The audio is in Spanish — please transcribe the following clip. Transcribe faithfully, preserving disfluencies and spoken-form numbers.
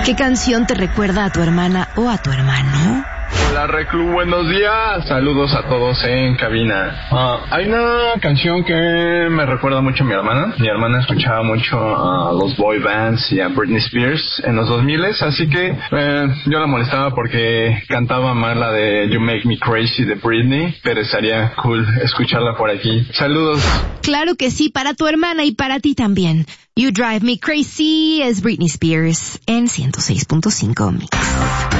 ¿Qué canción te recuerda a tu hermana o a tu hermano? Hola Reclu, buenos días. Saludos a todos en cabina. Uh, hay una canción que me recuerda mucho a mi hermana. Mi hermana escuchaba mucho a los boy bands y a Britney Spears en los dos mil, así que eh, yo la molestaba porque cantaba mal la de You Make Me Crazy de Britney, pero estaría cool escucharla por aquí. Saludos. Claro que sí, para tu hermana y para ti también. You Drive Me Crazy es Britney Spears en ciento seis punto cinco Mix.